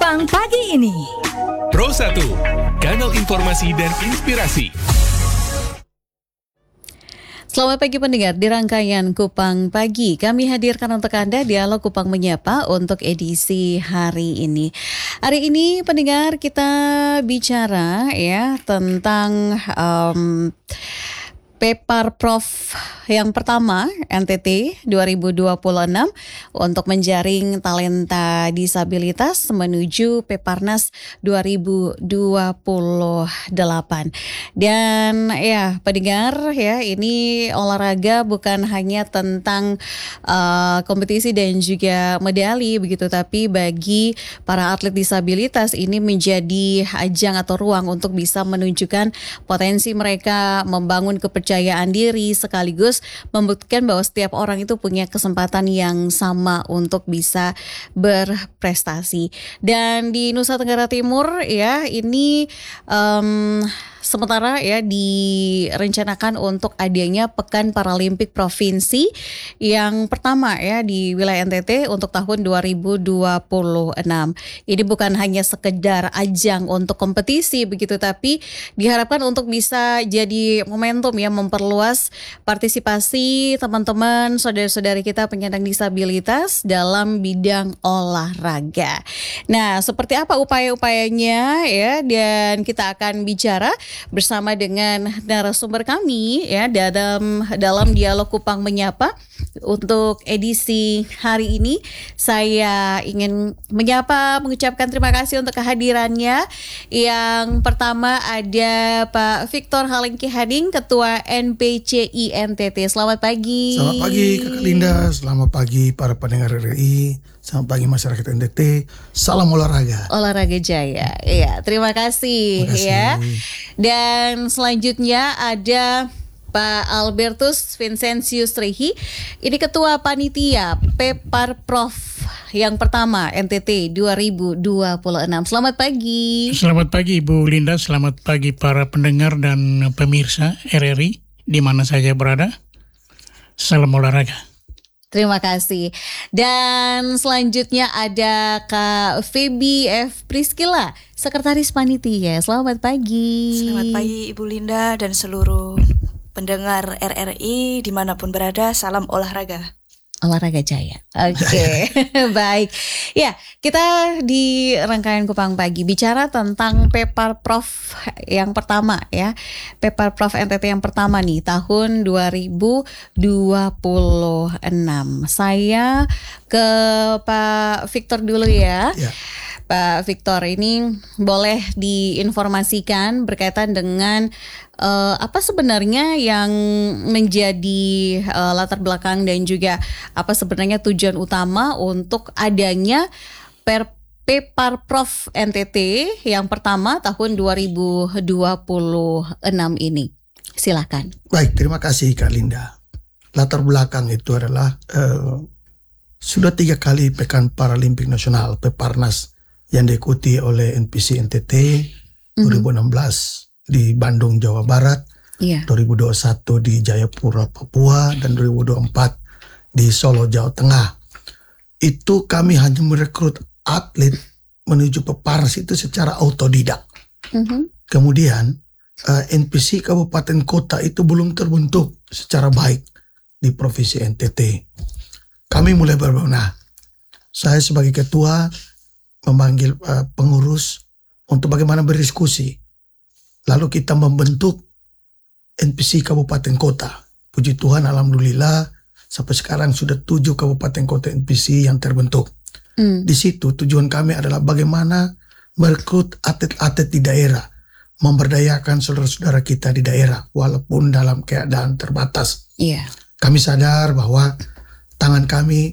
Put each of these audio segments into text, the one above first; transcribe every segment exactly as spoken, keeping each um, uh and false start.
Kupang pagi ini. Pro satu, kanal informasi dan inspirasi. Selamat pagi pendengar, di rangkaian Kupang Pagi kami hadirkan untuk Anda Dialog Kupang Menyapa untuk edisi hari ini. Hari ini pendengar kita bicara ya tentang um, Peparprov yang pertama N T T dua ribu dua puluh enam untuk menjaring talenta disabilitas menuju Peparnas dua ribu dua puluh delapan. Dan ya pendengar ya, ini olahraga bukan hanya tentang uh, kompetisi dan juga medali begitu, tapi bagi para atlet disabilitas ini menjadi ajang atau ruang untuk bisa menunjukkan potensi mereka, membangun kepercayaan kepercayaan diri, sekaligus membuktikan bahwa setiap orang itu punya kesempatan yang sama untuk bisa berprestasi. Dan di Nusa Tenggara Timur ya, ini um, sementara ya direncanakan untuk adanya Pekan Paralimpik Provinsi yang pertama ya di wilayah N T T untuk tahun dua ribu dua puluh enam. Ini bukan hanya sekedar ajang untuk kompetisi begitu, tapi diharapkan untuk bisa jadi momentum ya, memperluas partisipasi teman-teman saudara-saudari kita penyandang disabilitas dalam bidang olahraga. Nah, seperti apa upaya-upayanya ya, dan kita akan bicara bersama dengan narasumber kami ya dalam dalam Dialog Kupang Menyapa. Untuk edisi hari ini saya ingin menyapa, mengucapkan terima kasih untuk kehadirannya. Yang pertama ada Pak Victor Halengki Hading, Ketua N P C I N T T. Selamat pagi. Selamat pagi Kakak Linda, selamat pagi para pendengar R R I, selamat pagi masyarakat N T T. Salam olahraga. Olahraga jaya. Iya, terima kasih, terima kasih. ya. Dan selanjutnya ada Pak Albertus Vincentius Rehi, ini Ketua Panitia Peparprov yang pertama N T T dua ribu dua puluh enam. Selamat pagi. Selamat pagi Ibu Linda, selamat pagi para pendengar dan pemirsa R R I di mana saja berada. Salam olahraga. Terima kasih. Dan selanjutnya ada Kak Feby F. Priscilla, Sekretaris Panitia. Selamat pagi. Selamat pagi Ibu Linda dan seluruh pendengar R R I dimanapun berada, salam olahraga. Olahraga jaya. Oke, okay. Baik. Ya, kita di rangkaian Kupang Pagi bicara tentang Peparprov yang pertama ya. Peparprov N T T yang pertama nih tahun dua ribu dua puluh enam. Saya ke Pak Victor dulu ya. Ya. Pak Victor, ini boleh diinformasikan berkaitan dengan uh, apa sebenarnya yang menjadi uh, latar belakang dan juga apa sebenarnya tujuan utama untuk adanya per Peparprov N T T yang pertama tahun dua ribu dua puluh enam ini. Silakan. Baik, terima kasih Kak Linda. Latar belakang itu adalah uh, sudah tiga kali Pekan Paralimpik Nasional Peparnas yang diikuti oleh N P C N T T mm-hmm. dua ribu enam belas di Bandung, Jawa Barat, yeah. dua ribu dua puluh satu di Jayapura, Papua, dan dua ribu dua puluh empat di Solo, Jawa Tengah. Itu kami hanya merekrut atlet menuju Peparnas itu secara autodidak. Mm-hmm. Kemudian uh, N P C Kabupaten Kota itu belum terbentuk secara baik di Provinsi N T T. Kami mulai berbenah. Saya sebagai ketua memanggil uh, pengurus untuk bagaimana berdiskusi. Lalu kita membentuk N P C Kabupaten Kota. Puji Tuhan, alhamdulillah sampai sekarang sudah tujuh kabupaten kota N P C yang terbentuk. Mm. Di situ tujuan kami adalah bagaimana merekrut atlet-atlet di daerah, memberdayakan saudara-saudara kita di daerah walaupun dalam keadaan terbatas. Yeah. Kami sadar bahwa tangan kami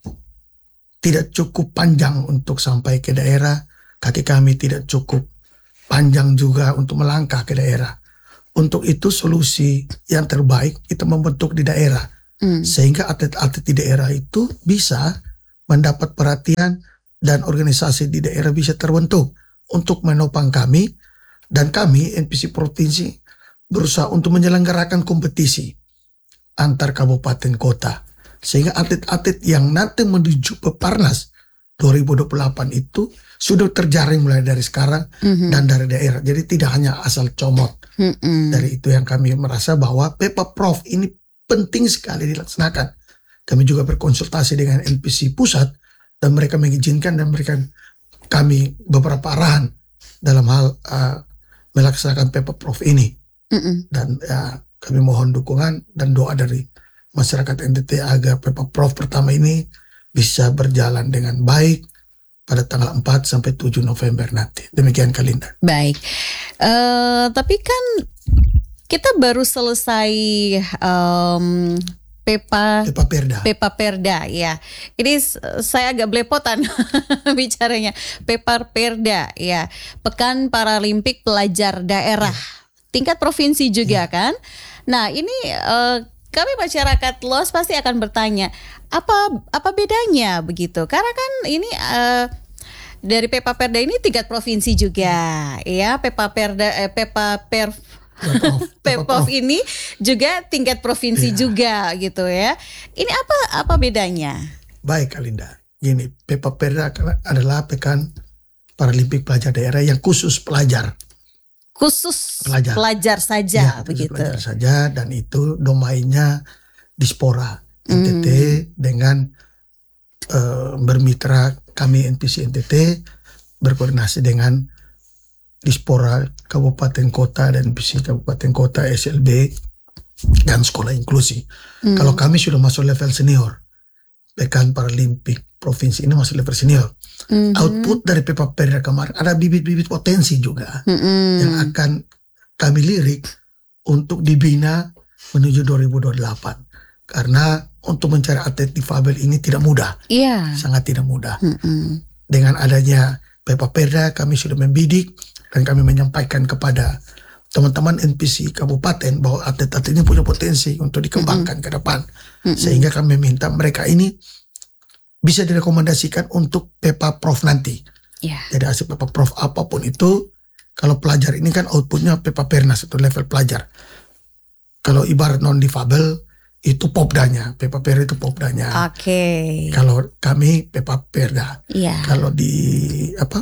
tidak cukup panjang untuk sampai ke daerah, kaki kami tidak cukup panjang juga untuk melangkah ke daerah. Untuk itu solusi yang terbaik kita membentuk di daerah, mm. sehingga atlet-atlet di daerah itu bisa mendapat perhatian dan organisasi di daerah bisa terbentuk untuk menopang kami, dan kami N P C Provinsi berusaha untuk menyelenggarakan kompetisi antar kabupaten kota. Sehingga atlet-atlet yang nanti menuju Peparnas dua ribu dua puluh delapan itu sudah terjaring mulai dari sekarang mm-hmm. dan dari daerah. Jadi tidak hanya asal comot. Mm-hmm. Dari itu yang kami merasa bahwa Pepaprov ini penting sekali dilaksanakan. Kami juga berkonsultasi dengan N P C pusat dan mereka mengizinkan dan mereka kami beberapa arahan dalam hal uh, melaksanakan Pepaprov ini. Mm-hmm. Dan uh, kami mohon dukungan dan doa dari masyarakat N T T agar Pepaprov pertama ini bisa berjalan dengan baik pada tanggal empat sampai tujuh November nanti. Demikian Kalinda. Baik. Uh, tapi kan kita baru selesai um, Pepa Pepaperda. Pepaperda ya. Ini saya agak belepotan bicaranya. Pepaperda ya. Pekan Paralimpik Pelajar Daerah. Ya. Tingkat provinsi juga ya. Kan. Nah, ini uh, kami masyarakat luas pasti akan bertanya, apa apa bedanya begitu? Karena kan ini uh, dari Pepaperda ini tingkat provinsi juga, ya. Pepaperda, eh, Pepaper, Pepov ini juga tingkat provinsi ya. Juga gitu ya. Ini apa apa bedanya? Baik Kalinda, gini, Pepaperda adalah Pekan Paralimpik Pelajar Daerah yang khusus pelajar. Khusus pelajar, pelajar saja ya, begitu. Pelajar saja dan itu domainnya Dispora N T T mm. dengan uh, bermitra kami N P C N T T berkoordinasi dengan Dispora Kabupaten Kota dan N P C Kabupaten Kota, S L B dan sekolah inklusi. Mm. Kalau kami sudah masuk level senior, Pekan Paralimpik Provinsi ini masuk level senior. Mm-hmm. Output dari Pepaperda kemarin ada bibit-bibit potensi juga mm-hmm. yang akan kami lirik untuk dibina menuju dua ribu dua puluh delapan. Karena untuk mencari atlet difabel ini tidak mudah, yeah. sangat tidak mudah. Mm-hmm. Dengan adanya Pepaperda kami sudah membidik dan kami menyampaikan kepada teman-teman N P C kabupaten bahwa atlet-atlet ini punya potensi untuk dikembangkan mm-hmm. ke depan. Mm-hmm. Sehingga kami minta mereka ini bisa direkomendasikan untuk Pepaprov nanti. Yeah. Jadi hasil Pepaprov apapun itu, kalau pelajar ini kan outputnya Pepapernas itu level pelajar. Kalau ibarat non difabel itu Popdanya, Pepaperda itu Popdanya. Oke. Okay. Kalau kami Pepaperda. Yeah. Kalau di apa?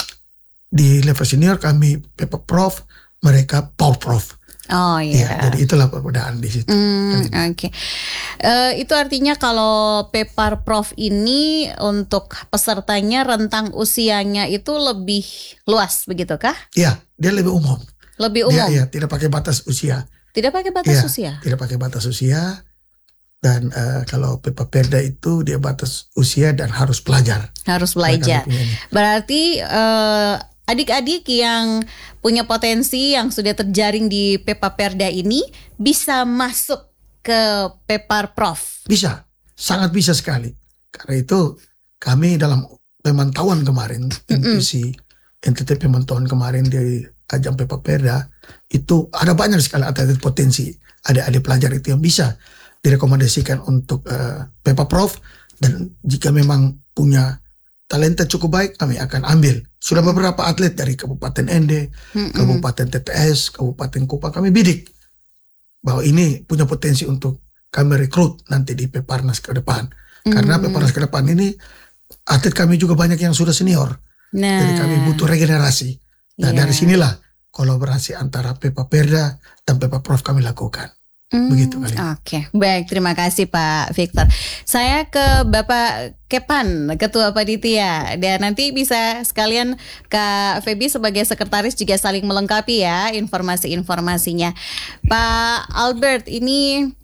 Di level senior kami Pepaprov, mereka Popprov. Oh iya. Ya, jadi itulah perbedaan di situ. Mm, Oke. Okay. Uh, itu artinya kalau Pepaprov ini untuk pesertanya rentang usianya itu lebih luas, begitu kah? Iya, dia lebih umum. Lebih umum. Dia, ya, tidak pakai batas usia. Tidak pakai batas ya, usia. Tidak pakai batas usia. Dan uh, kalau Pepaperda itu dia batas usia dan harus pelajar. Harus belajar. Berarti uh, adik-adik yang punya potensi yang sudah terjaring di Pepaperda ini bisa masuk ke Pepaprov. Bisa, sangat bisa sekali. Karena itu kami dalam pemantauan kemarin, N P C, N T T pemantauan kemarin di ajang Pepaperda, itu ada banyak sekali atlet potensi. Adik-adik pelajar itu yang bisa direkomendasikan untuk uh, Pepaprov, dan jika memang punya talenta cukup baik, kami akan ambil. Sudah beberapa atlet dari Kabupaten N D, mm-hmm. Kabupaten T T S, Kabupaten Kupang, kami bidik bahwa ini punya potensi untuk kami rekrut nanti di Peparnas ke depan. Mm-hmm. Karena Peparnas ke depan ini atlet kami juga banyak yang sudah senior. Nah. Jadi kami butuh regenerasi. Nah yeah. dari sinilah kolaborasi antara Pepaperda dan Pepaprov kami lakukan. Hmm, Begitu kali. Oke, okay. Baik, terima kasih Pak Victor. Saya ke Bapak Kepan, Ketua Panitia, dan nanti bisa sekalian Kak Feby sebagai sekretaris juga saling melengkapi ya informasi-informasinya. Pak Albert, ini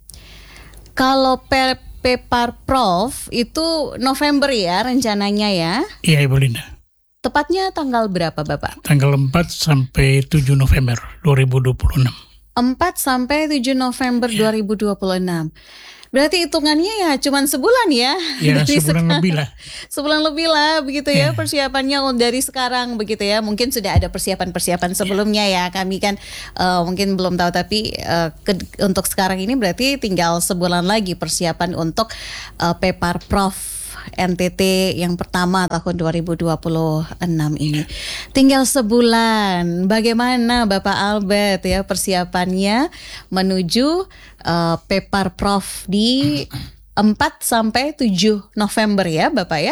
kalau Pepaprov itu November ya rencananya ya? Iya Ibu Linda. Tepatnya tanggal berapa Bapak? Tanggal empat sampai tujuh November dua ribu dua puluh enam. empat sampai tujuh November ya. dua ribu dua puluh enam. Berarti hitungannya ya cuman sebulan ya. Ya sebulan sekarang. lebih lah. Sebulan lebih lah begitu ya, ya persiapannya dari sekarang begitu ya. Mungkin sudah ada persiapan-persiapan sebelumnya ya. ya. Kami kan uh, mungkin belum tahu, tapi uh, ke, untuk sekarang ini berarti tinggal sebulan lagi persiapan untuk uh, Pepaprov N T T yang pertama tahun dua ribu dua puluh enam ini. Tinggal sebulan. Bagaimana Bapak Albert ya persiapannya menuju uh, Pepaprov di empat sampai tujuh November ya Bapak ya?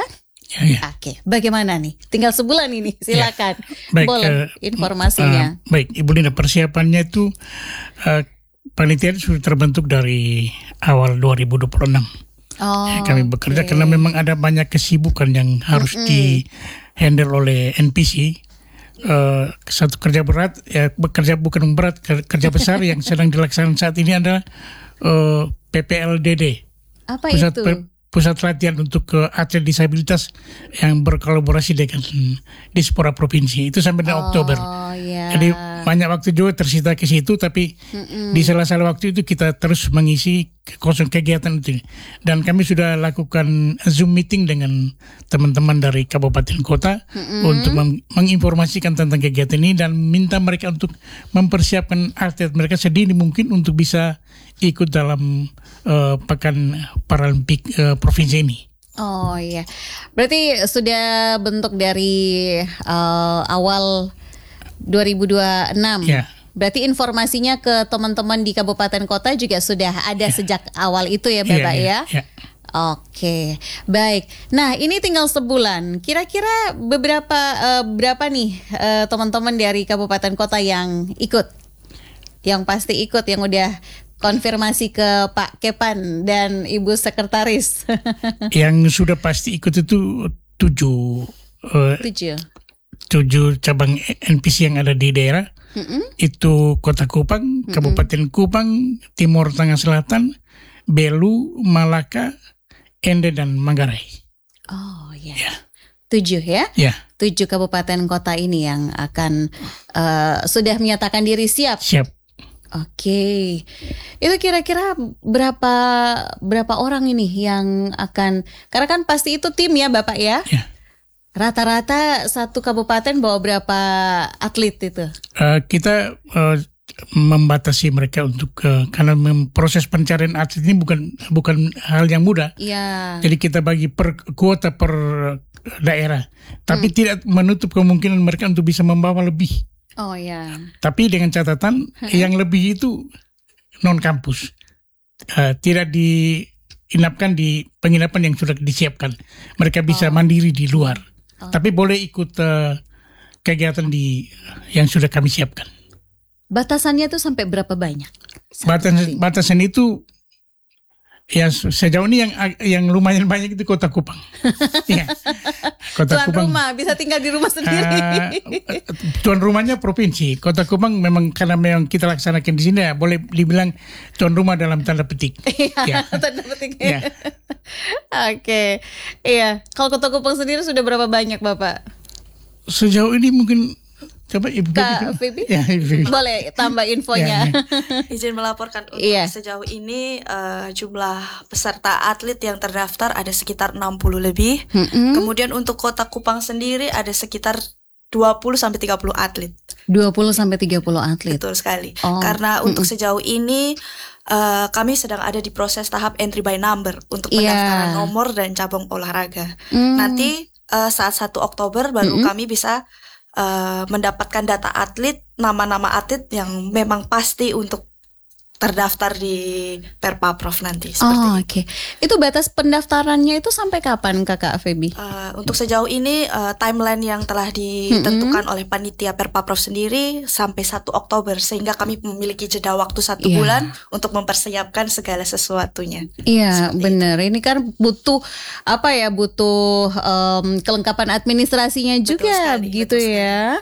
Ya, ya. Oke, bagaimana nih? Tinggal sebulan ini, silakan. Ya. Baik, Boleh uh, informasinya. Uh, baik, Ibu Linda, persiapannya itu uh, panitia sudah terbentuk dari awal dua ribu dua puluh enam. Oh, Kami bekerja okay. karena memang ada banyak kesibukan yang harus Mm-mm. di-handle oleh N P C. Uh, satu kerja berat, ya bekerja bukan berat, kerja besar yang sedang dilaksanakan saat ini adalah uh, P P L D D. Apa Pusat itu? Pe- Pusat Latihan untuk uh, Atlet Disabilitas yang berkolaborasi dengan Dispora Provinsi. Itu sampai Oh, Oktober. ya. Jadi banyak waktu juga tersita ke situ, tapi Mm-mm. di sela-sela waktu itu kita terus mengisi kosong kegiatan itu. Dan kami sudah lakukan Zoom meeting dengan teman-teman dari kabupaten kota Mm-mm. untuk mem- menginformasikan tentang kegiatan ini dan minta mereka untuk mempersiapkan atlet mereka sedini mungkin untuk bisa ikut dalam uh, Pekan Paralimpik uh, provinsi ini. Oh iya, berarti sudah bentuk dari uh, awal dua ribu dua puluh enam. Ya. Berarti informasinya ke teman-teman di kabupaten kota juga sudah ada sejak awal itu ya, Bapak ya? ya. Oke, baik. Nah, ini tinggal sebulan. Kira-kira beberapa uh, berapa nih uh, teman-teman dari kabupaten kota yang ikut? Yang pasti ikut, yang udah konfirmasi ke Pak Kepan dan Ibu Sekretaris. Yang sudah pasti ikut itu tujuh uh, Tujuh. tujuh cabang N P C yang ada di daerah. Mm-mm. Itu Kota Kupang, Kabupaten Kupang, Timur Tengah Selatan, Belu, Malaka, Ende dan Manggarai. Oh ya. Ya. Tujuh ya. Ya, Tujuh kabupaten kota ini yang akan uh, sudah menyatakan diri siap. siap. Oke, itu kira-kira berapa berapa orang ini yang akan? Karena kan pasti itu tim ya, Bapak ya. Ya. Rata-rata satu kabupaten bawa berapa atlet itu? Uh, kita uh, membatasi mereka untuk uh, karena mem- proses pencarian atlet ini bukan bukan hal yang mudah. Iya. Jadi kita bagi per kuota per daerah, tapi tidak menutup kemungkinan mereka untuk bisa membawa lebih. Oh ya. Tapi dengan catatan yang lebih itu non kampus, uh, tidak diinapkan di penginapan yang sudah disiapkan. Mereka bisa Oh. mandiri di luar, Oh. tapi boleh ikut uh, kegiatan di yang sudah kami siapkan. Batasannya tuh sampai berapa banyak? Satu Batasan tim. batasan itu ya sejauh ini yang yang lumayan banyak itu Kota Kupang. Ya. Kota Tuan Kupang. rumah bisa tinggal di rumah sendiri. Uh, tuan rumahnya provinsi. Kota Kupang memang karena memang kita laksanakan di sini ya boleh dibilang tuan rumah dalam tanda petik. Iya, Ya. tanda petik. Ya. Oke, iya. Kalau Kota Kupang sendiri sudah berapa banyak, Bapak? Sejauh ini mungkin coba Ibu Kak Bibi. Phoebe? Ya, Ibu. Boleh tambah infonya. Ya, Izin melaporkan untuk Iya. sejauh ini eh, jumlah peserta atlet yang terdaftar ada sekitar enam puluh lebih. Mm-mm. Kemudian untuk Kota Kupang sendiri ada sekitar dua puluh sampai tiga puluh atlet. dua puluh sampai tiga puluh atlet. Betul sekali. Oh, Karena untuk mm-mm. sejauh ini eh, kami sedang ada di proses tahap entry by number untuk Iya. pendaftaran nomor dan cabang olahraga. Mm. Nanti eh, saat satu Oktober baru Mm-mm. kami bisa eh, mendapatkan data atlet, nama-nama atlet yang memang pasti untuk terdaftar di Perpaprov nanti. Seperti Oh, itu. oke. Itu batas pendaftarannya itu sampai kapan, Kakak Feby? Eh, untuk sejauh ini eh, timeline yang telah ditentukan oleh panitia Perpaprov sendiri sampai satu Oktober, sehingga kami memiliki jeda waktu satu Iya. bulan untuk mempersiapkan segala sesuatunya. Iya, Seperti benar. Ini kan butuh apa ya? Butuh em, kelengkapan administrasinya Betul juga, sekali, gitu betul ya.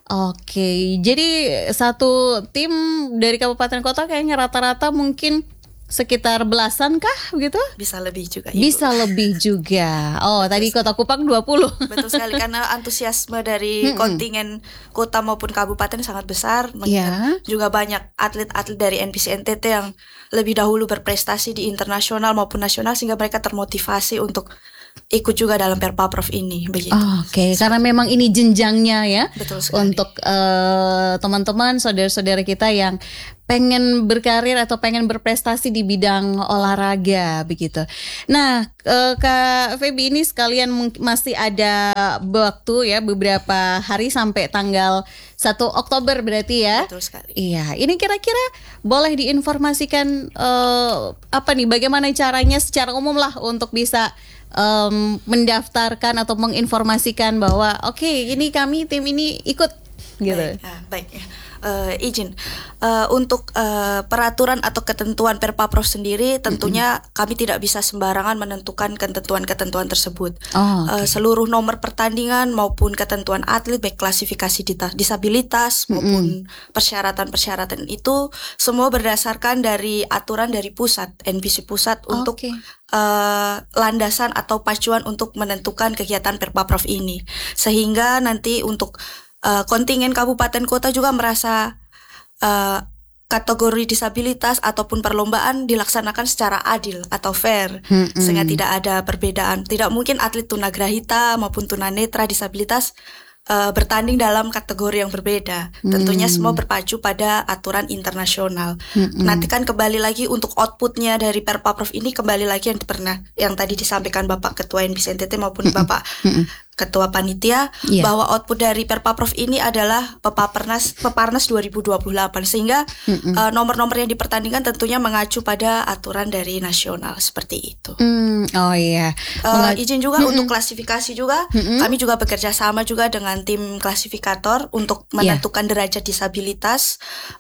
Oke, jadi satu tim dari kabupaten kota kayaknya rata-rata mungkin sekitar belasan kah, begitu? Bisa lebih juga, Ibu. Bisa lebih juga. Oh, tadi Kota Kupang dua puluh. Betul sekali, karena antusiasme dari Mm-mm. kontingen kota maupun kabupaten sangat besar. Iya. Mengingat juga banyak atlet-atlet dari N P C N T T yang lebih dahulu berprestasi di internasional maupun nasional, sehingga mereka termotivasi untuk ikut juga dalam Perpaprov ini, begitu. Oke, karena memang ini jenjangnya ya. Betul sekali. Untuk eh, teman-teman, saudara-saudara kita yang pengen berkarir atau pengen berprestasi di bidang olahraga begitu. Nah, eh, Kak Feby ini sekalian mung- masih ada waktu ya, beberapa hari sampai tanggal satu Oktober berarti ya. Betul sekali. Iya, ini kira-kira boleh diinformasikan eh, apa nih, bagaimana caranya secara umum lah untuk bisa um, mendaftarkan atau menginformasikan bahwa oke okay, ini kami tim ini ikut gitu. Baik, uh, baik ya. Uh, izin uh, untuk uh, peraturan atau ketentuan Perpaprov sendiri tentunya mm-hmm. kami tidak bisa sembarangan menentukan ketentuan-ketentuan tersebut. Oh, okay. uh, seluruh nomor pertandingan maupun ketentuan atlet baik klasifikasi disabilitas mm-hmm. maupun persyaratan-persyaratan itu semua berdasarkan dari aturan dari pusat N P C pusat oh, untuk okay. uh, landasan atau pacuan untuk menentukan kegiatan Perpaprov ini, sehingga nanti untuk Uh, kontingen kabupaten kota juga merasa uh, kategori disabilitas ataupun perlombaan dilaksanakan secara adil atau fair, hmm, sehingga tidak ada perbedaan. Tidak mungkin atlet tunagrahita maupun tunanetra disabilitas uh, bertanding dalam kategori yang berbeda. Hmm. Tentunya semua berpacu pada aturan internasional. Hmm. Nanti kan kembali lagi untuk outputnya dari Perpaprov ini kembali lagi yang pernah yang tadi disampaikan Bapak Ketua N P C N T T maupun hmm. Bapak hmm. Ketua Panitia yeah. bahwa output dari Perpaprov ini adalah Pepapernas Peparnas dua ribu dua puluh delapan, sehingga uh, nomor-nomor yang dipertandingkan tentunya mengacu pada aturan dari nasional seperti itu. Mm, oh iya. Uh, izin juga mm-mm. untuk klasifikasi juga mm-mm. kami juga bekerja sama juga dengan tim klasifikator untuk menentukan yeah. derajat disabilitas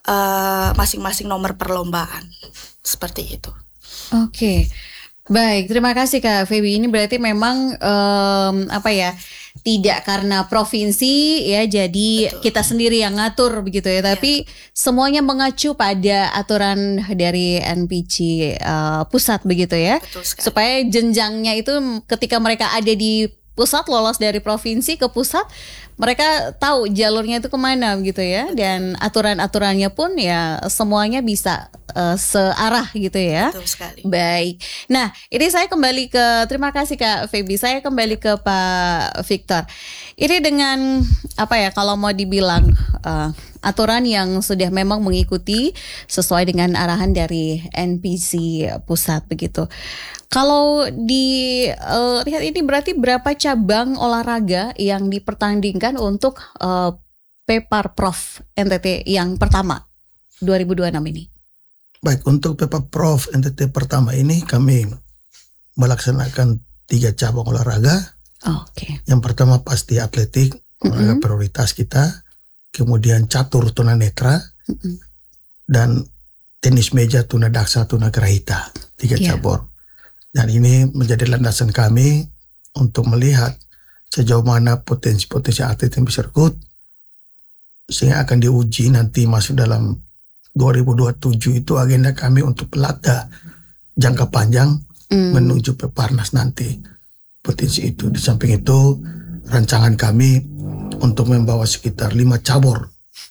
uh, masing-masing nomor perlombaan seperti itu. Oke. Okay. Baik, terima kasih Kak Feby. Ini berarti memang um, apa ya? Tidak karena provinsi ya, jadi betul. Kita sendiri yang ngatur begitu ya. Tapi ya. Semuanya mengacu pada aturan dari N P C uh, pusat begitu ya. Supaya jenjangnya itu ketika mereka ada di pusat lolos dari provinsi ke pusat, mereka tahu jalurnya itu kemana gitu ya. Dan aturan-aturannya pun ya semuanya bisa uh, searah gitu ya. Betul sekali. Baik. Nah, ini saya kembali ke, terima kasih Kak Feby. Saya kembali ke Pak Victor. Ini dengan apa ya, kalau mau dibilang uh, aturan yang sudah memang mengikuti sesuai dengan arahan dari N P C pusat begitu. Kalau di uh, lihat ini berarti berapa cabang olahraga yang dipertandingkan untuk uh, Peparprov N T T yang pertama dua ribu dua puluh enam ini? Baik, untuk Peparprov N T T pertama ini kami melaksanakan tiga cabang olahraga. Oh, Oke. Okay. Yang pertama pasti atletik, olahraga mm-hmm. prioritas kita. Kemudian catur tunanetra mm-hmm. dan tenis meja tunadaksa tunagrahita, tiga yeah. cabur. Dan ini menjadi landasan kami untuk melihat sejauh mana potensi-potensi atlet yang bisa ikut, sehingga akan diuji nanti masuk dalam dua ribu dua puluh tujuh itu agenda kami untuk pelata jangka panjang mm. menuju Peparnas nanti. Potensi itu. Di samping itu rancangan kami untuk membawa sekitar lima cabur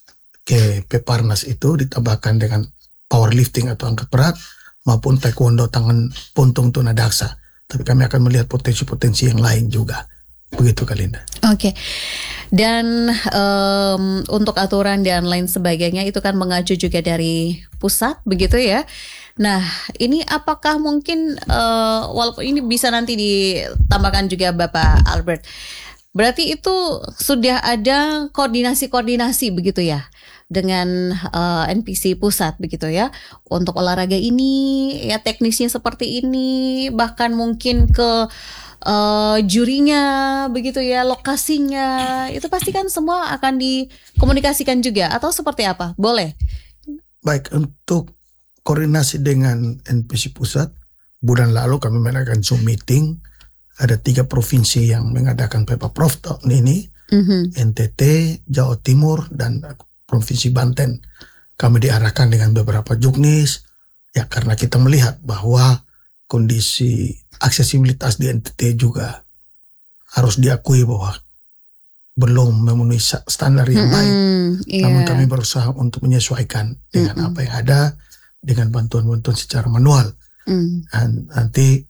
ke Peparnas itu ditambahkan dengan powerlifting atau angkat berat maupun taekwondo tangan puntung tunadaksa. Tapi kami akan melihat potensi-potensi yang lain juga. Begitu Kak Linda. Oke. Okay. Dan um, untuk aturan dan lain sebagainya itu kan mengacu juga dari pusat begitu ya. Nah, ini apakah mungkin uh, walaupun ini bisa nanti ditambahkan juga Bapak Albert. Berarti itu sudah ada koordinasi-koordinasi begitu ya dengan uh, N P C pusat begitu ya, untuk olahraga ini ya, teknisnya seperti ini, bahkan mungkin ke uh, jurinya begitu ya, lokasinya itu pasti kan semua akan dikomunikasikan juga atau seperti apa? Boleh? Baik, untuk koordinasi dengan N P C pusat, bulan lalu kami mengadakan Zoom meeting. Ada tiga provinsi yang mengadakan Peparprov tahun ini, mm-hmm. N T T, Jawa Timur, dan Provinsi Banten. Kami diarahkan dengan beberapa juknis, ya karena kita melihat bahwa kondisi aksesibilitas di N T T juga harus diakui bahwa belum memenuhi standar yang mm-hmm, baik. yeah. Namun kami berusaha untuk menyesuaikan dengan mm-hmm. apa yang ada, dengan bantuan-bantuan secara manual. Mm. Dan nanti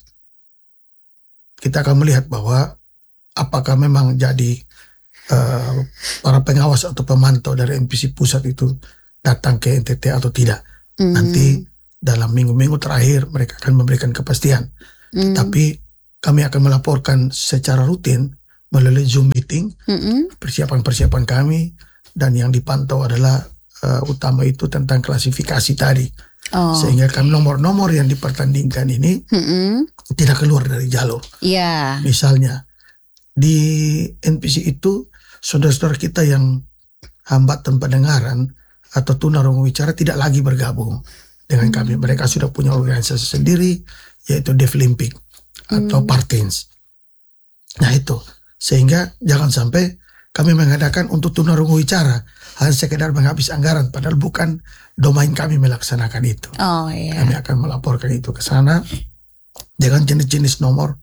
kita akan melihat bahwa apakah memang jadi uh, para pengawas atau pemantau dari N P C pusat itu datang ke N T T atau tidak. Mm. Nanti dalam minggu-minggu terakhir mereka akan memberikan kepastian. Mm. Tapi kami akan melaporkan secara rutin melalui Zoom meeting mm-hmm. persiapan-persiapan kami, dan yang dipantau adalah uh, utama itu tentang klasifikasi tadi. Oh. Sehingga kami nomor-nomor yang dipertandingkan ini Mm-mm. tidak keluar dari jalur. Iya. Misalnya di N P C itu saudara-saudara kita yang hambatan pendengaran atau tunarungu wicara tidak lagi bergabung dengan kami. Mereka sudah punya organisasi sendiri, yaitu Deaflympic atau Hmm. Partins. Nah itu, sehingga jangan sampai kami mengadakan untuk tunarungu wicara hanya sekedar menghabis anggaran, padahal bukan domain kami melaksanakan itu. Oh iya. Kami akan melaporkan itu ke sana dengan jenis-jenis nomor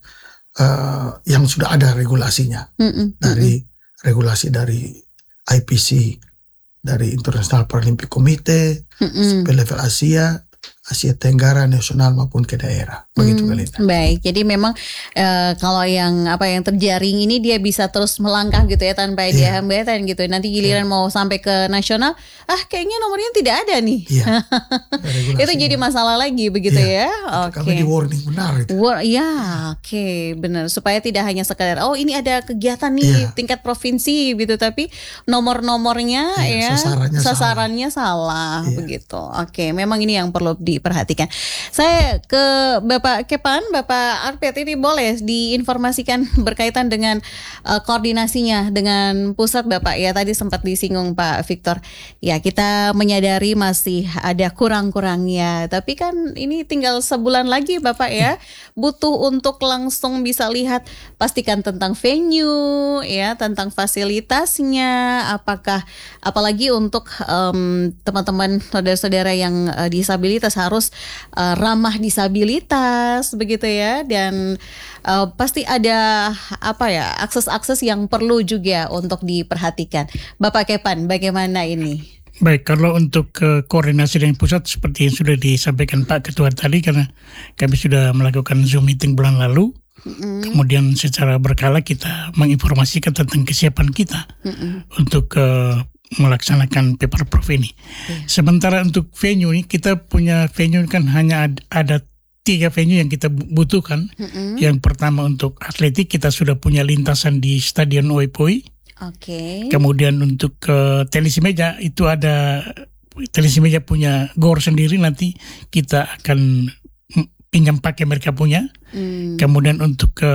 uh, yang sudah ada regulasinya, Mm-mm. dari regulasi dari I P C, dari International Paralympic Committee, Mm-mm. sampai level Asia, Asia Tenggara, nasional maupun ke daerah. Begitu Hmm, Kalinda. baik, jadi memang eh, kalau yang apa yang terjaring ini dia bisa terus melangkah gitu ya tanpa dia Iya. hambatan gitu. Nanti giliran mau sampai ke nasional, ah kayaknya nomornya tidak ada nih. Iya. Regulasinya. Itu jadi masalah lagi begitu Iya. ya. Kami Oke. di warning benar itu. War, ya, oke, benar. Supaya tidak hanya sekedar, oh ini ada kegiatan nih Iya. tingkat provinsi gitu, tapi nomor-nomornya Iya, ya sasarannya salah. sasarannya salah, Iya. begitu. Oke, memang ini yang perlu diperhatikan. Saya ke Bapak Kepan, Bapak Arpet, ini boleh diinformasikan berkaitan dengan eh, koordinasinya dengan pusat Bapak ya. Tadi sempat disinggung Pak Victor. Ya, kita menyadari masih ada kurang-kurangnya, tapi kan ini tinggal sebulan lagi Bapak ya. Butuh untuk langsung bisa lihat, pastikan tentang venue ya, tentang fasilitasnya, apakah apalagi untuk em, teman-teman saudara-saudara yang eh, disabilitas harus eh, ramah disabilitas begitu ya, dan eh, pasti ada apa ya, akses-akses yang perlu juga untuk diperhatikan. Bapak Kepan, bagaimana ini? Baik, kalau untuk uh, koordinasi dengan pusat seperti yang sudah disampaikan Pak Ketua tadi, karena kami sudah melakukan Zoom meeting bulan lalu, Mm-mm. kemudian secara berkala kita menginformasikan tentang kesiapan kita Mm-mm. untuk uh, melaksanakan Peparprov ini. Iya. Sementara untuk venue ini, kita punya venue kan hanya ad- ada tiga venue yang kita bu- butuhkan. Mm-mm. Yang pertama untuk atletik, kita sudah punya lintasan di Stadion Oepoi. Oke. Kemudian untuk ke tenis meja itu ada, tenis meja punya gor sendiri, nanti kita akan mm, pinjam pakai mereka punya. Hmm. Kemudian untuk ke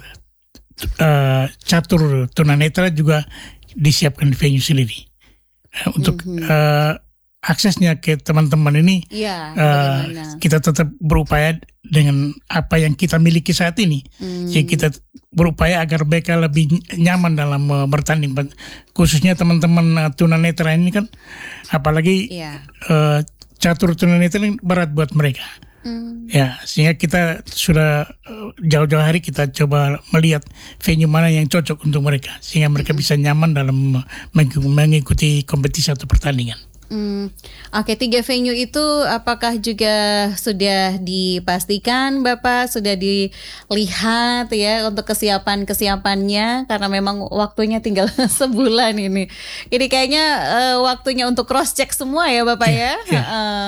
uh, catur tunanetra juga disiapkan venue sendiri. Uh, untuk Mhm. uh, aksesnya ke teman-teman ini Iya, uh, bagaimana? kita tetap berupaya dengan apa yang kita miliki saat ini. Hmm. Jadi kita berupaya agar mereka lebih nyaman dalam uh, bertanding, khususnya teman-teman uh, tunanetra ini kan, apalagi Iya. uh, catur tunanetra ini berat buat mereka. Hmm. Ya, sehingga kita sudah uh, jauh-jauh hari kita coba melihat venue mana yang cocok untuk mereka, sehingga mereka bisa nyaman dalam uh, meng- mengikuti kompetisi atau pertandingan. Hmm. Oke, tiga venue itu apakah juga sudah dipastikan Bapak, sudah dilihat ya untuk kesiapan-kesiapannya, karena memang waktunya tinggal sebulan ini. Ini kayaknya eh, waktunya untuk cross check semua ya Bapak ya. Ya, ya. Heeh.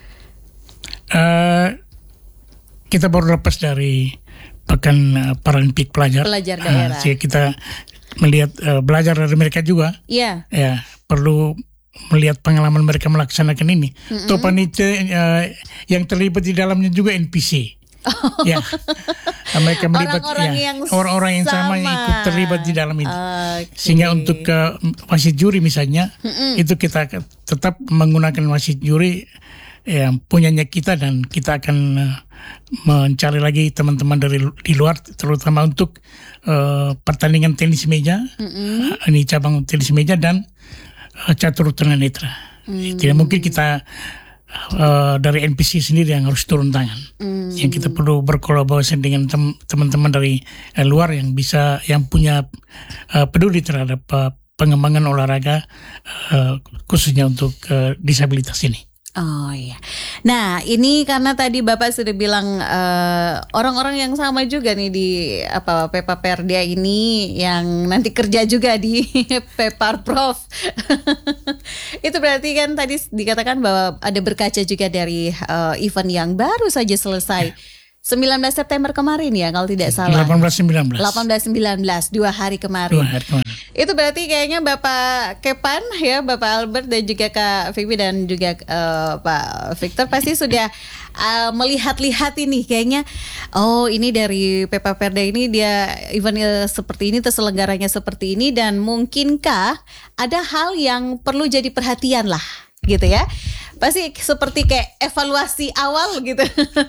Uh, kita baru lepas dari Pekan uh, Paralimpik Pelajar. Pelajar Uh, daerah. sehingga kita melihat uh, belajar dari mereka juga. Iya. Ya, perlu melihat pengalaman mereka melaksanakan ini. Topanice uh, yang terlibat di dalamnya juga N P C. Ya, mereka melibat Orang-orang ya, yang orang-orang yang sama, yang sama. ikut terlibat di dalam itu. Oke. Sehingga untuk uh, wasit juri misalnya, itu kita akan tetap menggunakan wasit juri yang punyanya kita, dan kita akan uh, mencari lagi teman-teman dari lu- di luar, terutama untuk uh, pertandingan tenis meja. Mm-mm. Uh, ini cabang tenis meja dan uh, catur tunanetra. Tidak mungkin kita uh, dari N P C sendiri yang harus turun tangan. Hmm. Yang kita perlu berkolaborasi dengan tem- teman-teman dari uh, luar yang bisa, yang punya uh, peduli terhadap uh, pengembangan olahraga uh, khususnya untuk uh, disabilitas ini. Oh iya. Nah ini karena tadi Bapak sudah bilang eh, orang-orang yang sama juga nih di apa Pepaperdia ini yang nanti kerja juga di Peparprov. Itu berarti kan tadi dikatakan bahwa ada berkaca juga dari eh, event yang baru saja selesai sembilan belas September kemarin ya kalau tidak salah. delapan belas sembilan belas. delapan belas sembilan belas, dua hari kemarin. Dua hari kemarin. Itu berarti kayaknya Bapak Kepan ya, Bapak Albert dan juga Kak Vivi dan juga uh, Pak Victor pasti sudah uh, melihat-lihat ini kayaknya. Oh, ini dari Pepa Perda ini dia event uh, seperti ini, terselenggaranya seperti ini, dan mungkinkah ada hal yang perlu jadi perhatian lah gitu ya. Pasti seperti kayak evaluasi awal gitu.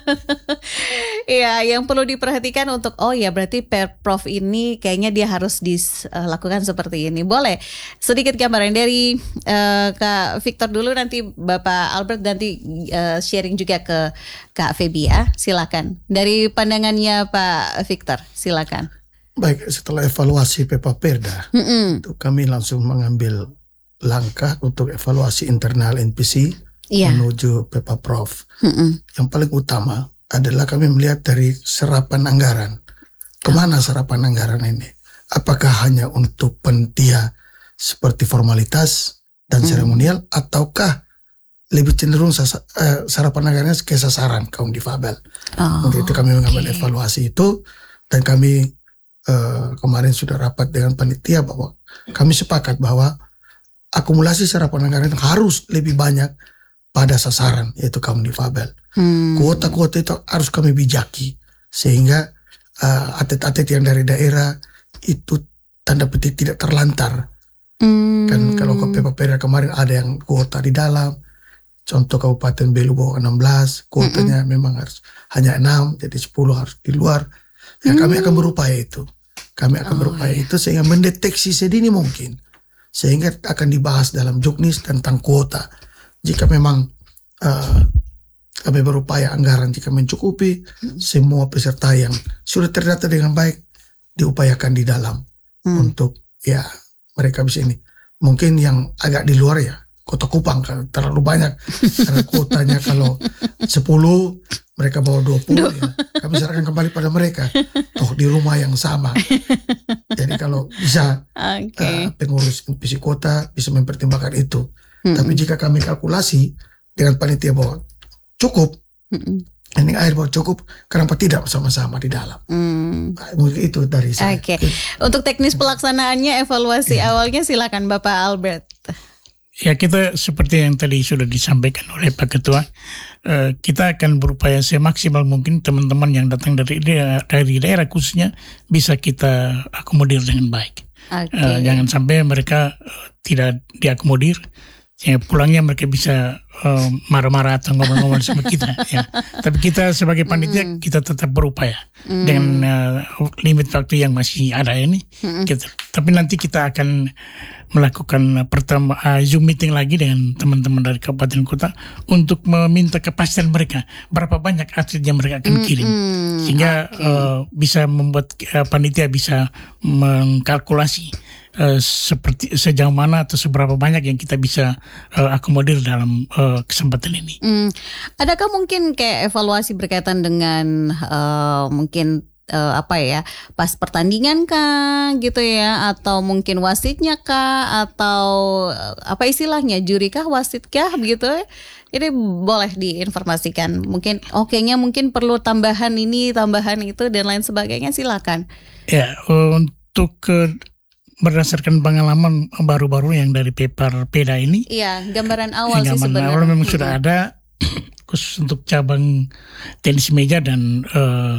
Ya, yang perlu diperhatikan untuk oh ya berarti Perprov ini kayaknya dia harus dilakukan seperti ini. Boleh sedikit gambaran dari uh, Kak Victor dulu, nanti Bapak Albert nanti uh, sharing juga ke Kak Febi ya. Silakan. Dari pandangannya Pak Victor, silakan. Baik, setelah evaluasi Pepa Perda, Mm-mm. itu kami langsung mengambil langkah untuk evaluasi internal N P C. Iya. Menuju Pepaprov. Mm-mm. Yang paling utama adalah kami melihat dari serapan anggaran. Kemana serapan anggaran ini? Apakah hanya untuk penitia seperti formalitas dan seremonial, mm. ataukah lebih cenderung sasa, uh, serapan anggarannya ke sasaran kaum difabel? Oh, Untuk itu kami mengambil okay. evaluasi itu, dan kami uh, kemarin sudah rapat dengan panitia bahwa kami sepakat bahwa akumulasi serapan anggaran harus lebih banyak pada sasaran, yaitu kaum difabel. Hmm. Kuota-kuota itu harus kami bijaki sehingga uh, atlet-atlet yang dari daerah itu tanda petik tidak terlantar. Hmm. Kan kalau ke Pepa Perda kemarin ada yang kuota di dalam, contoh Kabupaten Belu bawa enam belas, kuotanya hmm. memang harus hanya enam, jadi sepuluh harus di luar. Ya, hmm. kami akan berupaya itu. Kami akan oh, berupaya iya. itu sehingga mendeteksi sedini mungkin, sehingga akan dibahas dalam juknis tentang kuota. Jika memang uh, kami berupaya anggaran jika mencukupi, hmm. semua peserta yang sudah terdata dengan baik diupayakan di dalam hmm. untuk ya mereka bisa ini. Mungkin yang agak di luar ya Kota Kupang kan terlalu banyak karena kuotanya kalau sepuluh mereka bawa dua puluh ya kami serahkan kembali pada mereka. Toh di rumah yang sama. Jadi kalau bisa okay. uh, pengurus N P C kota bisa mempertimbangkan itu. Mm-mm. Tapi jika kami kalkulasi dengan panitia bahwa cukup, ini air bahwa cukup, kenapa tidak sama-sama di dalam? Mm. Mungkin itu dari saya. Oke. Okay. Untuk teknis pelaksanaannya, evaluasi yeah. awalnya silakan Bapak Albert. Ya, kita seperti yang tadi sudah disampaikan oleh Pak Ketua, uh, kita akan berupaya semaksimal mungkin teman-teman yang datang dari daerah, dari daerah khususnya bisa kita akomodir dengan baik. Okay. Uh, jangan sampai mereka uh, tidak diakomodir. Ya, pulangnya mereka bisa uh, marah-marah atau ngomong-ngomong sama kita. Ya. Tapi kita sebagai panitia mm. kita tetap berupaya mm. dengan uh, limit waktu yang masih ada ini. Mm. Kita, tapi nanti kita akan melakukan pertama uh, Zoom meeting lagi dengan teman-teman dari kabupaten kota untuk meminta kepastian mereka berapa banyak atlet yang mereka akan kirim, mm. sehingga okay. uh, bisa membuat uh, panitia bisa mengkalkulasi Uh, seperti sejauh mana atau seberapa banyak yang kita bisa uh, akomodir dalam uh, kesempatan ini. Hmm. Adakah mungkin kayak evaluasi berkaitan dengan uh, mungkin uh, apa ya pas pertandingan kah gitu ya, atau mungkin wasitnya kah, atau uh, apa istilahnya juri kah, wasit kah gitu? Ini boleh diinformasikan. Mungkin oke-nya mungkin perlu tambahan ini, tambahan itu dan lain sebagainya, silakan. Ya, untuk uh, berdasarkan pengalaman baru-baru yang dari Pepa Perda ini, iya, gambaran awal ya, sih gambaran sebenarnya. awal memang hmm. sudah ada khusus untuk cabang tenis meja dan uh,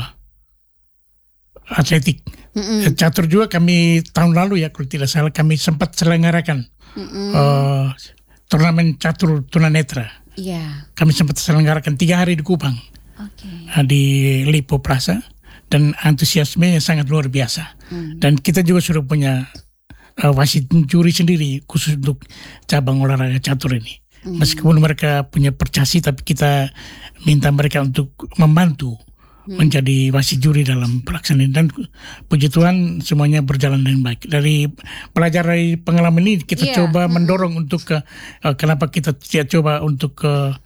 atletik. Mm-mm. Catur juga kami tahun lalu ya kalau tidak salah kami sempat selenggarakan uh, turnamen catur tunanetra. Yeah. Kami sempat selenggarakan tiga hari di Kupang, okay. uh, di Lipo Plaza, dan antusiasmenya sangat luar biasa. Mm. Dan kita juga sudah punya Uh, wasit juri sendiri khusus untuk cabang olahraga catur ini. Mm. Meskipun mereka punya percasi, tapi kita minta mereka untuk membantu mm. menjadi wasit juri dalam pelaksanaan, dan puji Tuhan semuanya berjalan dengan baik. Dari pelajar dari pengalaman ini kita yeah. coba mm. mendorong untuk uh, uh, kenapa kita tidak coba untuk uh,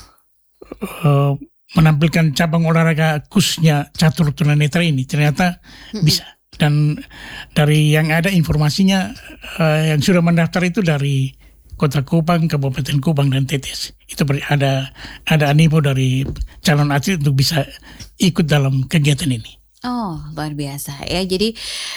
uh, menampilkan cabang olahraga khususnya catur tunanetra ini, ternyata mm-hmm. bisa. Dan dari yang ada informasinya uh, yang sudah mendaftar itu dari Kota Kupang, Kabupaten Kupang dan Tetes. Itu ber- ada ada animo dari calon atlet untuk bisa ikut dalam kegiatan ini. Oh, luar biasa ya. Jadi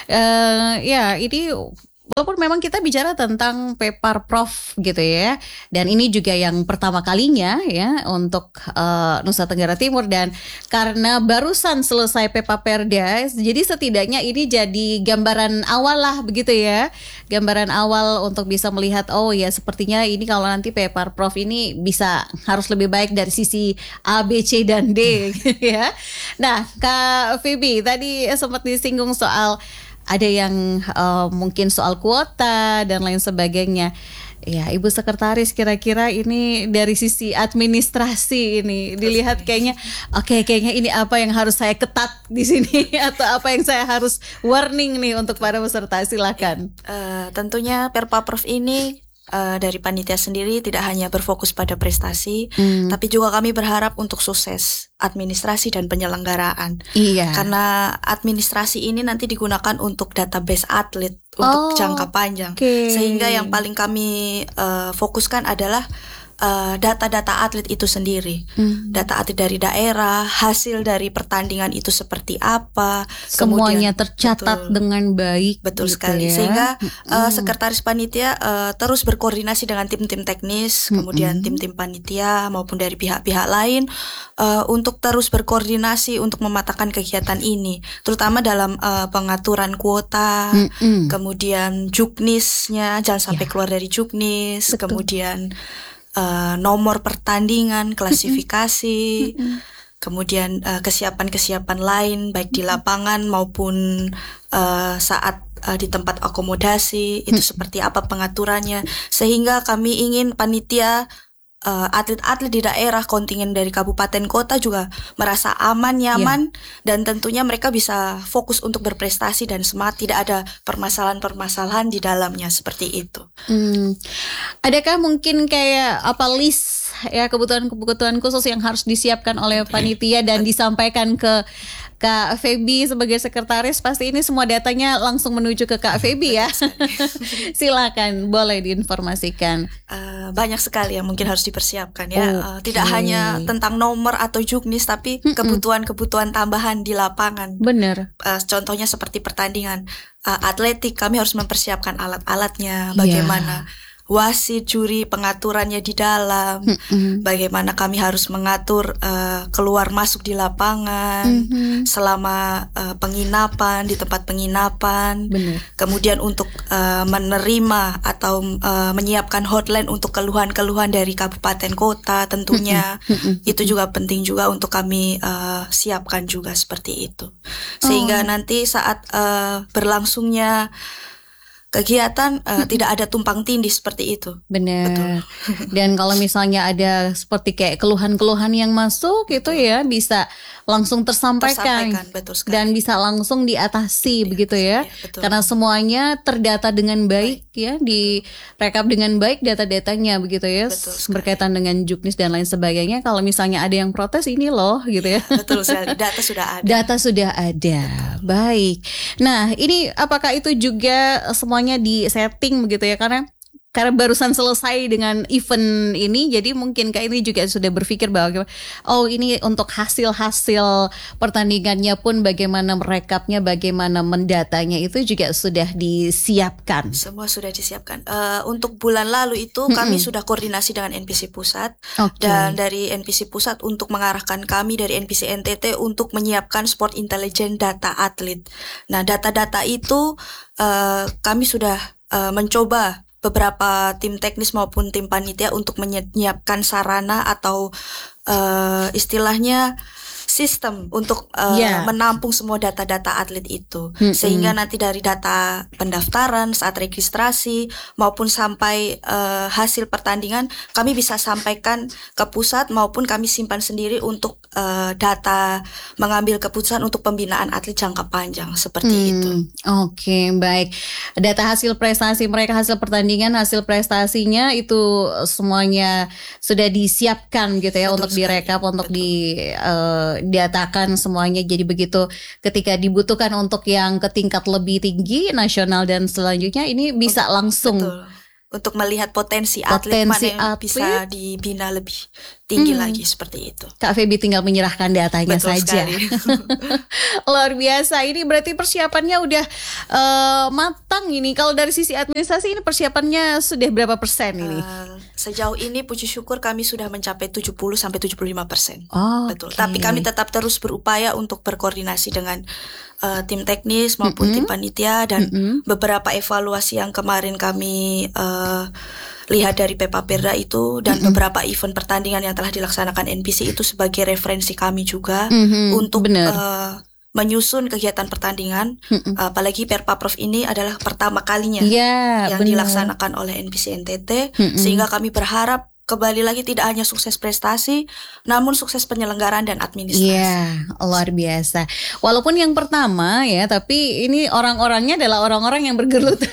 eh ya ini walaupun memang kita bicara tentang Peparprov gitu ya, dan ini juga yang pertama kalinya ya untuk uh, Nusa Tenggara Timur, dan karena barusan selesai Pepaperda, jadi setidaknya ini jadi gambaran awal lah begitu ya, gambaran awal untuk bisa melihat oh ya sepertinya ini kalau nanti Peparprov ini bisa harus lebih baik dari sisi A, B, C dan D gitu ya. Nah, Kak Phoebe tadi sempat disinggung soal ada yang uh, mungkin soal kuota dan lain sebagainya. Ya, Ibu Sekretaris, kira-kira ini dari sisi administrasi ini dilihat kayaknya oke okay, kayaknya ini apa yang harus saya ketat di sini atau apa yang saya harus warning nih untuk para peserta, silakan. Uh, tentunya Peparprov ini Uh, dari panitia sendiri tidak hanya berfokus pada prestasi, hmm. tapi juga kami berharap untuk sukses administrasi dan penyelenggaraan. Iya. Karena administrasi ini nanti digunakan untuk database atlet untuk oh, jangka panjang. Okay. Sehingga yang paling kami uh, fokuskan adalah Uh, data-data atlet itu sendiri, hmm. data atlet dari daerah, hasil dari pertandingan itu seperti apa, semuanya kemudian, tercatat betul, dengan baik, betul gitu sekali. Ya. Sehingga hmm. uh, sekretaris panitia uh, terus berkoordinasi dengan tim-tim teknis, hmm. kemudian tim-tim panitia maupun dari pihak-pihak lain uh, untuk terus berkoordinasi untuk mematangkan kegiatan ini, terutama dalam uh, pengaturan kuota, hmm. kemudian juknisnya jangan sampai ya. keluar dari juknis, betul. Kemudian Uh, nomor pertandingan, klasifikasi, mm-hmm. kemudian uh, kesiapan-kesiapan lain baik di lapangan maupun uh, saat uh, di tempat akomodasi itu mm-hmm. seperti apa pengaturannya, sehingga kami ingin panitia Uh, atlet-atlet di daerah, kontingen dari kabupaten kota juga merasa aman, nyaman, yeah. dan tentunya mereka bisa fokus untuk berprestasi dan semangat, tidak ada permasalahan-permasalahan di dalamnya seperti itu. Hmm. Adakah mungkin kayak apa list ya kebutuhan-kebutuhan khusus yang harus disiapkan oleh panitia dan disampaikan ke Kak Phoebe sebagai sekretaris? Pasti ini semua datanya langsung menuju ke Kak Phoebe ya. Silakan, boleh diinformasikan. Uh, banyak sekali yang mungkin harus dipersiapkan ya. Okay. Uh, tidak hanya tentang nomor atau juknis, tapi Mm-mm. kebutuhan-kebutuhan tambahan di lapangan. Benar. Uh, contohnya seperti pertandingan uh, atletik, kami harus mempersiapkan alat-alatnya. Bagaimana? Yeah. Wasit, juri, pengaturannya di dalam, mm-hmm. bagaimana kami harus mengatur uh, keluar masuk di lapangan, mm-hmm. selama uh, penginapan di tempat penginapan. Bener. Kemudian untuk uh, menerima atau uh, menyiapkan hotline untuk keluhan-keluhan dari kabupaten kota, tentunya mm-hmm. itu juga penting juga untuk kami uh, siapkan juga seperti itu, sehingga oh. nanti saat uh, berlangsungnya kegiatan uh, tidak ada tumpang tindih seperti itu. Benar. Betul. Dan kalau misalnya ada seperti kayak keluhan-keluhan yang masuk, betul. Itu ya bisa langsung tersampaikan, tersampaikan betul sekali. Dan bisa langsung diatasi, ya, begitu ya. ya Karena semuanya terdata dengan baik, baik ya, direkap dengan baik data-datanya begitu ya. Berkaitan dengan juknis dan lain sebagainya. Kalau misalnya ada yang protes ini loh gitu ya. ya betul sekali. Data sudah ada. Data sudah ada. Betul. Baik. Nah, ini apakah itu juga semuanya di setting begitu ya, karena karena barusan selesai dengan event ini, jadi mungkin Kak ini juga sudah berpikir bahwa oh ini untuk hasil-hasil pertandingannya pun bagaimana merekapnya, bagaimana mendatanya itu juga sudah disiapkan. Semua sudah disiapkan. Uh, untuk bulan lalu itu mm-hmm. kami sudah koordinasi dengan N P C Pusat, okay. dan dari N P C Pusat untuk mengarahkan kami dari N P C N T T untuk menyiapkan sport intelligence data atlet. Nah, data-data itu uh, kami sudah uh, mencoba beberapa tim teknis maupun tim panitia untuk menyiapkan sarana atau uh, istilahnya sistem untuk uh, yeah. menampung semua data-data atlet itu, mm-hmm. sehingga nanti dari data pendaftaran saat registrasi maupun sampai uh, hasil pertandingan kami bisa sampaikan ke pusat maupun kami simpan sendiri untuk uh, data mengambil keputusan untuk pembinaan atlet jangka panjang seperti hmm, itu. Oke, okay, baik. Data hasil prestasi mereka, hasil pertandingan, hasil prestasinya itu semuanya sudah disiapkan gitu ya. Betul untuk sekali. Direkap, untuk Betul. di uh, diatakan semuanya, jadi begitu ketika dibutuhkan untuk yang ke tingkat lebih tinggi nasional dan selanjutnya ini bisa langsung Betul. untuk melihat potensi, atlet Potensi mana yang atlet. bisa dibina lebih tinggi Hmm. lagi seperti itu. Kak Feby tinggal menyerahkan datanya Betul saja. sekali. Luar biasa. Ini berarti persiapannya udah eh, matang ini. Kalau dari sisi administrasi ini persiapannya sudah berapa persen ini? Uh, sejauh ini puji syukur kami sudah mencapai tujuh puluh sampai tujuh puluh lima persen. Oh, Betul. oke. Tapi kami tetap terus berupaya untuk berkoordinasi dengan uh, tim teknis maupun Mm-mm. tim panitia dan Mm-mm. beberapa evaluasi yang kemarin kami uh, lihat dari Pepa Perda itu dan Mm-mm. beberapa event pertandingan yang telah dilaksanakan N P C itu sebagai referensi kami juga Mhm, untuk benar. uh, menyusun kegiatan pertandingan. Mm-mm. Apalagi Perpaprov ini adalah pertama kalinya Iya, yang benar. dilaksanakan oleh N P C N T T, Mm-mm. sehingga kami berharap kembali lagi tidak hanya sukses prestasi, namun sukses penyelenggaraan dan administrasi. Iya, luar biasa. Walaupun yang pertama ya, tapi ini orang-orangnya adalah orang-orang yang bergelut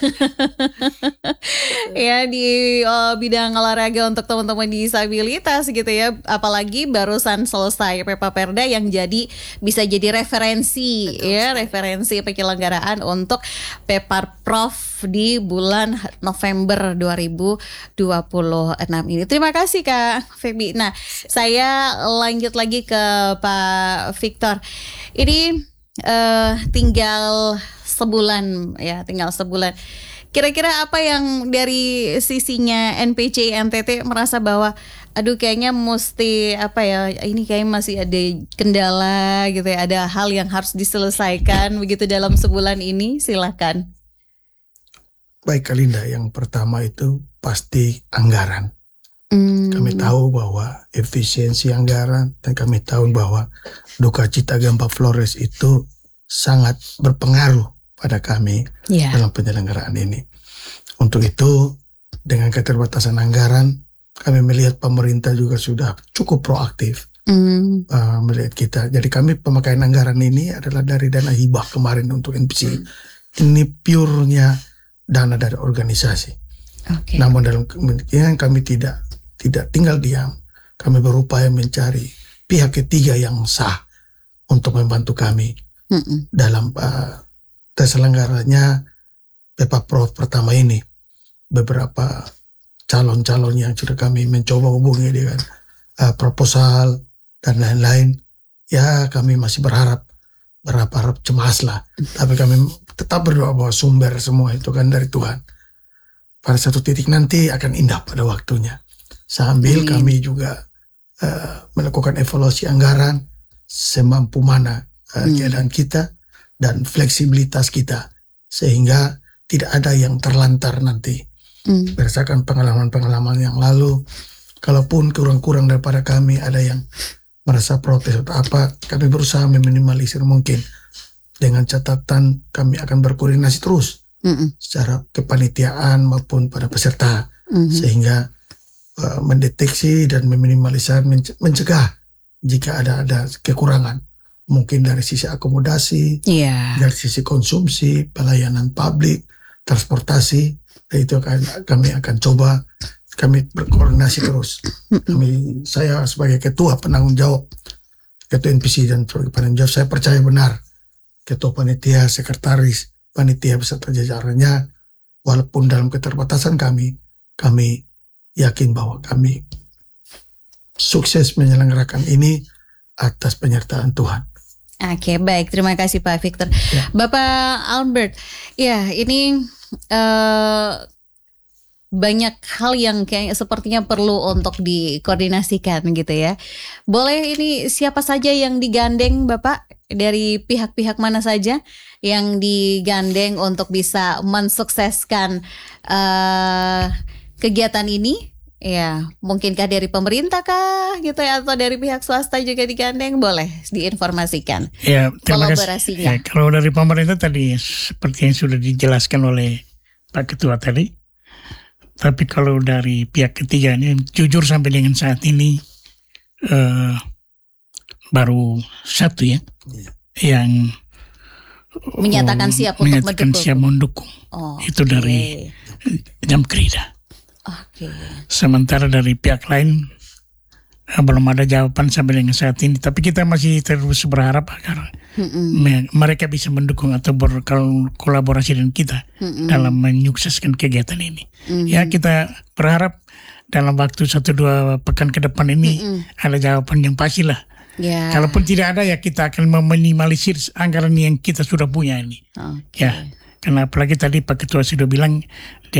ya di uh, bidang olahraga untuk teman-teman disabilitas gitu ya. Apalagi barusan selesai Pepa Perda yang jadi bisa jadi referensi Betul ya, sekali. referensi penyelenggaraan untuk Peparprov di bulan November dua ribu dua puluh enam ini. Terima kasih Kak Feby. Nah, saya lanjut lagi ke Pak Victor. Ini eh, tinggal sebulan ya, tinggal sebulan. Kira-kira apa yang dari sisinya N P C N T T merasa bahwa aduh kayaknya mesti apa ya, ini kayaknya masih ada kendala gitu ya, ada hal yang harus diselesaikan begitu dalam sebulan ini? Silakan. Baik Kalinda, yang pertama itu pasti anggaran. Hmm. Kami tahu bahwa efisiensi anggaran dan kami tahu bahwa duka cita Gempa Flores itu sangat berpengaruh pada kami Ya. dalam penyelenggaraan ini. Untuk itu, dengan keterbatasan anggaran, kami melihat pemerintah juga sudah cukup proaktif Hmm. uh, melihat kita. Jadi kami pemakaian anggaran ini adalah dari dana hibah kemarin untuk N P C. Ini purenya dana dari organisasi. Oke. Namun dalam kemungkinan kami tidak tidak tinggal diam. Kami berupaya mencari pihak ketiga yang sah untuk membantu kami Mm-mm. dalam uh, terselenggaranya Pepaprov pertama ini. Beberapa calon-calon yang sudah kami mencoba hubungi dengan uh, proposal dan lain-lain, ya kami masih berharap berharap cemas lah. Tapi kami tetap berdoa bahwa sumber semua itu kan dari Tuhan. Pada satu titik nanti akan indah pada waktunya. Sambil Amin. kami juga uh, melakukan evaluasi anggaran semampu mana uh, Hmm. keadaan kita dan fleksibilitas kita, sehingga tidak ada yang terlantar nanti. Hmm. Berdasarkan pengalaman-pengalaman yang lalu, kalaupun kurang-kurang daripada kami ada yang merasa protes atau apa, kami berusaha meminimalisir mungkin. Dengan catatan kami akan berkoordinasi terus Mm-mm. secara kepanitiaan maupun pada peserta, Mhm. sehingga uh, mendeteksi dan meminimalisir, mence- mencegah jika ada ada kekurangan, mungkin dari sisi akomodasi, Iya. dari sisi konsumsi, pelayanan publik, transportasi. Dan itu akan kami akan coba, kami berkoordinasi terus. Kami, saya sebagai ketua penanggung jawab, ketua N P C dan penanggung jawab, saya percaya benar ketua panitia, sekretaris panitia beserta jajarannya, walaupun dalam keterbatasan kami, kami yakin bahwa kami sukses menyelenggarakan ini atas penyertaan Tuhan. Oke, baik. Terima kasih Pak Victor. Ya. Bapak Albert, ya ini eh, banyak hal yang kayak sepertinya perlu untuk dikoordinasikan gitu ya. Boleh ini siapa saja yang digandeng Bapak? Dari pihak-pihak mana saja yang digandeng untuk bisa mensukseskan eh, kegiatan ini? Ya, mungkinkah dari pemerintah kah gitu ya, atau dari pihak swasta juga digandeng? Boleh diinformasikan Ya, terima kasih. kolaborasinya. Ya, kalau dari pemerintah tadi seperti yang sudah dijelaskan oleh Pak Ketua tadi. Tapi kalau dari pihak ketiga ini, jujur sampai dengan saat ini eh, baru satu ya Iya. yang Menyatakan siap untuk menyatakan mendukung. siap mendukung. Oh, Itu dari Jamkrida. Oke. Sementara dari pihak lain uh, belum ada jawaban sampai dengan saat ini. Tapi kita masih terus berharap agar me- mereka bisa mendukung atau berkolaborasi dengan kita Mm-mm. dalam menyukseskan kegiatan ini. Mhm. Ya, kita berharap dalam waktu satu dua pekan ke depan ini Mm-mm. ada jawaban yang pasti lah. Ya. Kalaupun tidak ada, ya kita akan meminimalisir anggaran yang kita sudah punya ini. Oke. Ya, karena apalagi tadi Pak Ketua sudah bilang